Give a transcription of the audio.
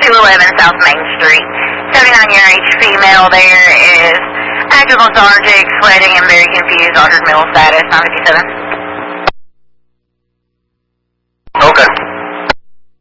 211 South Main Street. 79-year-age female there is active lethargic, sweating, and very confused. Altered mental status, 957.